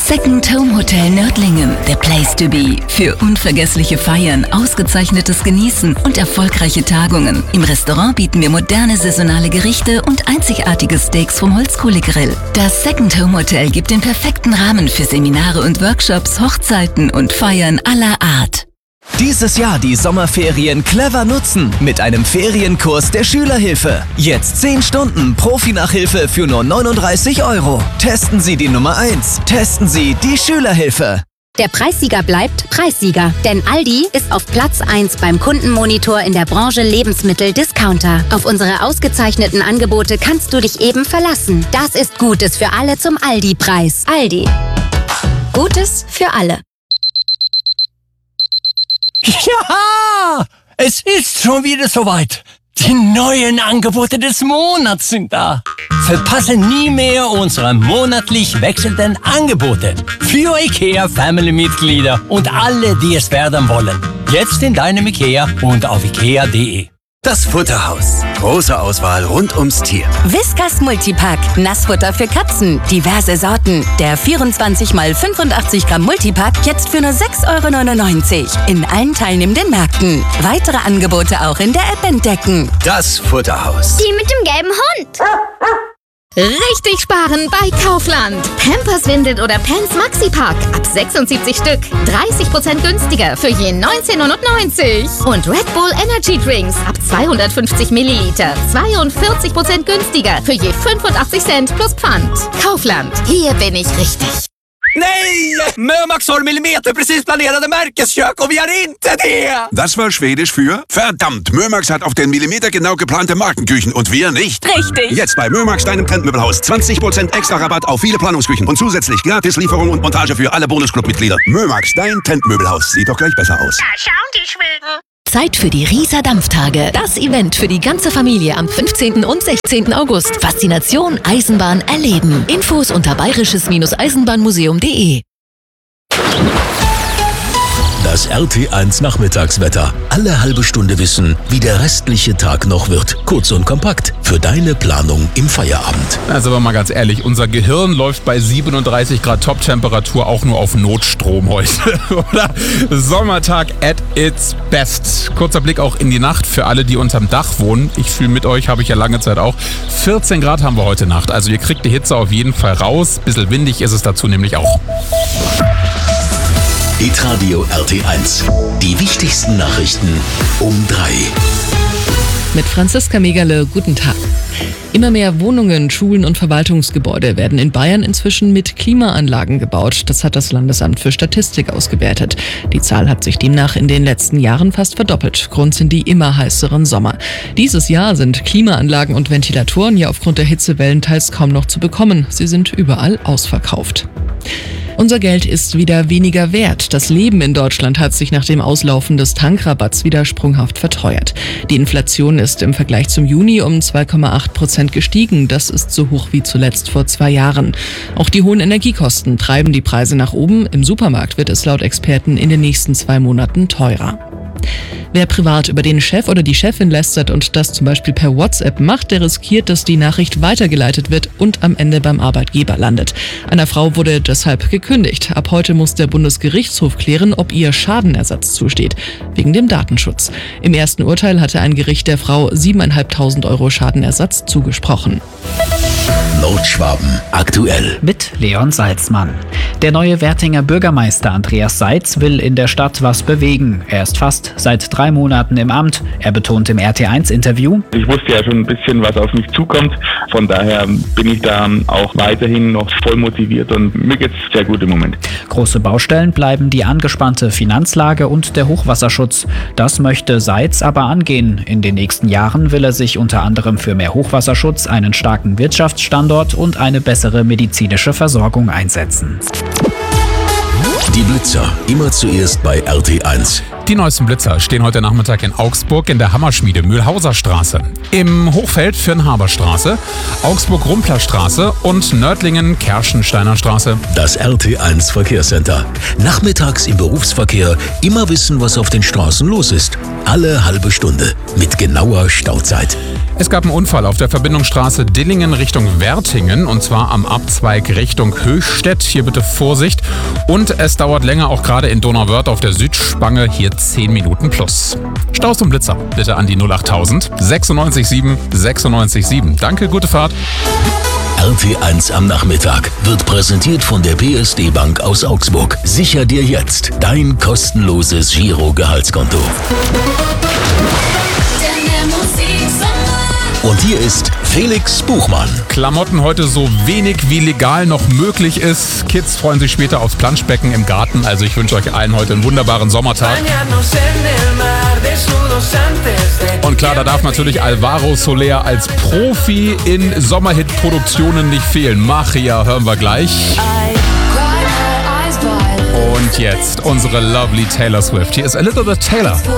Second Home Hotel Nördlingen, the place to be. Für unvergessliche Feiern, ausgezeichnetes Genießen und erfolgreiche Tagungen. Im Restaurant bieten wir moderne saisonale Gerichte und einzigartige Steaks vom Holzkohlegrill. Das Second Home Hotel gibt den perfekten Rahmen für Seminare und Workshops, Hochzeiten und Feiern aller Art. Dieses Jahr die Sommerferien clever nutzen mit einem Ferienkurs der Schülerhilfe. Jetzt 10 Stunden Profi-Nachhilfe für nur 39 €. Testen Sie die Nummer 1. Testen Sie die Schülerhilfe. Der Preissieger bleibt Preissieger, denn Aldi ist auf Platz 1 beim Kundenmonitor in der Branche Lebensmittel-Discounter. Auf unsere ausgezeichneten Angebote kannst du dich eben verlassen. Das ist Gutes für alle zum Aldi-Preis. Aldi. Gutes für alle. Ja, es ist schon wieder soweit. Die neuen Angebote des Monats sind da. Verpasse nie mehr unsere monatlich wechselnden Angebote für IKEA Family-Mitglieder und alle, die es werden wollen. Jetzt in deinem IKEA und auf ikea.de. Das Futterhaus. Große Auswahl rund ums Tier. Whiskas Multipack. Nassfutter für Katzen. Diverse Sorten. Der 24 x 85 Gramm Multipack jetzt für nur 6,99 € in allen teilnehmenden Märkten. Weitere Angebote auch in der App entdecken. Das Futterhaus. Die mit dem gelben Hund. Richtig sparen bei Kaufland. Pampers, Windeln oder Pants Maxi-Pack. Ab 76 Stück. 30% günstiger für je 19,99 €. Und Red Bull Energy Drinks. Ab 250 Milliliter. 42% günstiger för je 85 Cent plus Pfand. Kaufland. Hier bin ich richtig. Nej! Mömax har millimeter precis planerade Märkeskök och vi har inte det! Das war Schwedisch für verdammt, Mömax hat auf den Millimeter genau geplante Markenküchen und wir nicht. Richtig. Jetzt bei Mömax, deinem Trendmöbelhaus. 20% extra Rabatt auf viele Planungsküchen und zusätzlich Gratislieferung und Montage für alle Bonusclub-Mitglieder. Mömax, dein Trendmöbelhaus. Sieht doch gleich besser aus. Da schauen die Schweden. Zeit für die Rieser Dampftage. Das Event für die ganze Familie am 15. und 16. August. Faszination Eisenbahn erleben. Infos unter bayerisches-eisenbahnmuseum.de. Das RT1 Nachmittagswetter. Alle halbe Stunde wissen, wie der restliche Tag noch wird. Kurz und kompakt für deine Planung im Feierabend. Also aber mal ganz ehrlich, unser Gehirn läuft bei 37 Grad Top-Temperatur auch nur auf Notstrom heute, oder? Sommertag at its best. Kurzer Blick auch in die Nacht für alle, die unterm Dach wohnen. Ich fühle mit euch, habe ich ja lange Zeit auch. 14 Grad haben wir heute Nacht. Also ihr kriegt die Hitze auf jeden Fall raus. Bisschen windig ist es dazu nämlich auch. Hitradio RT1. Die wichtigsten Nachrichten um 3. Mit Franziska Megale, guten Tag. Immer mehr Wohnungen, Schulen und Verwaltungsgebäude werden in Bayern inzwischen mit Klimaanlagen gebaut. Das hat das Landesamt für Statistik ausgewertet. Die Zahl hat sich demnach in den letzten Jahren fast verdoppelt. Grund sind die immer heißeren Sommer. Dieses Jahr sind Klimaanlagen und Ventilatoren ja aufgrund der Hitzewellen teils kaum noch zu bekommen. Sie sind überall ausverkauft. Unser Geld ist wieder weniger wert. Das Leben in Deutschland hat sich nach dem Auslaufen des Tankrabatts wieder sprunghaft verteuert. Die Inflation ist im Vergleich zum Juni um 2,8% gestiegen. Das ist so hoch wie zuletzt vor 2 Jahren. Auch die hohen Energiekosten treiben die Preise nach oben. Im Supermarkt wird es laut Experten in den nächsten 2 Monaten teurer. Wer privat über den Chef oder die Chefin lästert und das zum Beispiel per WhatsApp macht, der riskiert, dass die Nachricht weitergeleitet wird und am Ende beim Arbeitgeber landet. Einer Frau wurde deshalb gekündigt. Ab heute muss der Bundesgerichtshof klären, ob ihr Schadenersatz zusteht, wegen dem Datenschutz. Im ersten Urteil hatte ein Gericht der Frau 7.500 € Schadenersatz zugesprochen. Nordschwaben aktuell. Mit Leon Salzmann. Der neue Wertinger Bürgermeister Andreas Seitz will in der Stadt was bewegen. Er ist fast seit 3 Monaten im Amt. Er betont im RT1-Interview: Ich wusste ja schon ein bisschen, was auf mich zukommt. Von daher bin ich da auch weiterhin noch voll motiviert und mir geht's sehr gut im Moment. Große Baustellen bleiben die angespannte Finanzlage und der Hochwasserschutz. Das möchte Seitz aber angehen. In den nächsten Jahren will er sich unter anderem für mehr Hochwasserschutz, einen starken Wirtschaftsstandort und eine bessere medizinische Versorgung einsetzen. Die Blitzer, immer zuerst bei RT1. Die neuesten Blitzer stehen heute Nachmittag in Augsburg in der Hammerschmiede Mühlhauser Straße, im Hochfeld Fürnhaber Straße, Augsburg-Rumpler Straße und Nördlingen Kerschensteiner Straße. Das RT1 Verkehrscenter. Nachmittags im Berufsverkehr immer wissen, was auf den Straßen los ist. Alle halbe Stunde mit genauer Stauzeit. Es gab einen Unfall auf der Verbindungsstraße Dillingen Richtung Wertingen und zwar am Abzweig Richtung Höchstädt. Hier bitte Vorsicht. Und es dauert länger, auch gerade in Donauwörth auf der Südspange. Hier 10 Minuten plus. Staus und Blitzer bitte an die 08000 967 967. Danke, gute Fahrt. RT1 am Nachmittag wird präsentiert von der PSD Bank aus Augsburg. Sicher dir jetzt dein kostenloses Giro-Gehaltskonto. Und hier ist Felix Buchmann. Klamotten heute so wenig wie legal noch möglich ist. Kids freuen sich später aufs Planschbecken im Garten. Also ich wünsche euch allen heute einen wunderbaren Sommertag. Und klar, da darf natürlich Alvaro Soler als Profi in Sommerhit-Produktionen nicht fehlen. Machia hören wir gleich. Und jetzt unsere lovely Taylor Swift. Hier ist Elizabeth Taylor.